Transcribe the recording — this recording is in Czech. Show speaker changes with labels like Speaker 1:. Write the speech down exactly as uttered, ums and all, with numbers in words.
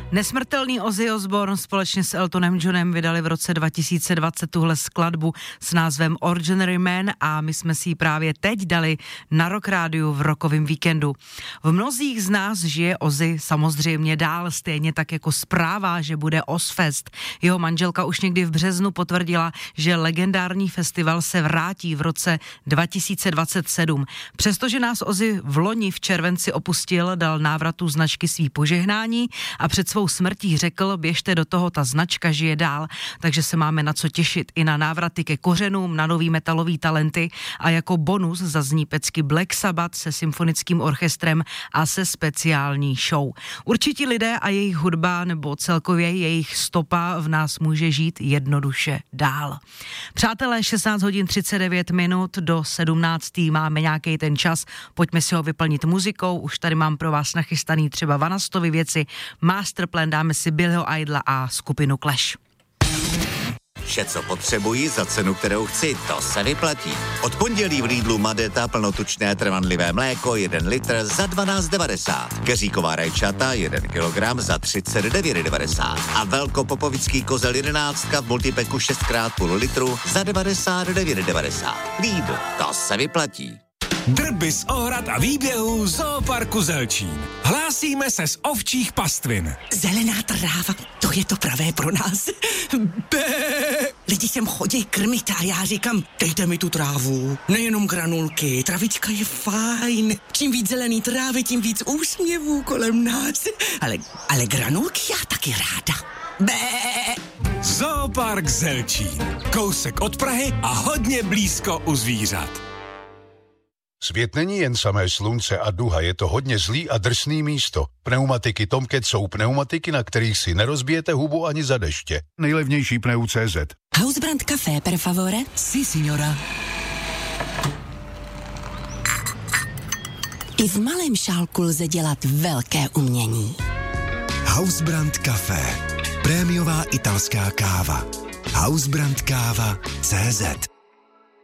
Speaker 1: Nesmrtelný Ozzy Osbourne společně s Eltonem Johnem vydali v roce dva tisíce dvacet tuhle skladbu s názvem Ordinary Man a my jsme si ji právě teď dali na Rock Rádiu v rokovém víkendu. V mnozích z nás žije Ozzy samozřejmě dál, stejně tak jako zpráva, že bude Ozzfest. Jeho manželka už někdy v březnu potvrdila, že legendární festival se vrátí v roce dva tisíce dvacet sedm. Přestože nás Ozzy v loni v červenci opustil, dal návratu značky svý požehnání a před svou smrtí řekl, běžte do toho, ta značka žije dál, takže se máme na co těšit i na návraty ke kořenům, na nový metalový talenty a jako bonus zazní pecky Black Sabbath se symfonickým orchestrem a se speciální show. Určitě lidé a jejich hudba nebo celkově jejich stopa v nás může žít jednoduše dál. Přátelé, šestnáct hodin třicet devět minut do sedmnácté máme nějaký ten čas, pojďme si ho vyplnit muzikou, už tady mám pro vás nachystaný třeba Vanastovy věci, Masterplan, dáme si Billyho Idla a skupinu Clash.
Speaker 2: Vše, co potřebuji za cenu, kterou chci, to se vyplatí. Od pondělí v Lidlu Madeta plnotučné trvanlivé mléko jeden litr za dvanáct devadesát. Keříková rajčata jeden kilogram za třicet devět devadesát. A velkopopovický kozel jedenáctka v multipeku šest krát půl litru za devadesát devět devadesát. Lidl, to se vyplatí.
Speaker 3: Drby z ohrad a výběhů Zooparku Zelčín. Hlásíme se z ovčích pastvin.
Speaker 4: Zelená tráva, to je to pravé pro nás. Bé. Lidi sem chodí krmit a já říkám, dejte mi tu trávu. Nejenom granulky, travička je fajn. Čím víc zelený trávy, tím víc úsměvů kolem nás. Ale, ale granulky já taky ráda. Bé.
Speaker 3: Zoopark Zelčín. Kousek od Prahy a hodně blízko u zvířat.
Speaker 5: Svět není jen samé slunce a duha, je to hodně zlý a drsný místo. Pneumatiky Tomcat jsou pneumatiky, na kterých si nerozbijete hubu ani za deště. Nejlevnější pneu tečka cé zet.
Speaker 4: Housebrand café, per favore?
Speaker 6: Si, signora.
Speaker 4: I v malém šálku lze dělat velké umění.
Speaker 6: Housebrand café. Prémiová italská káva. Housebrand káva tečka cé zet.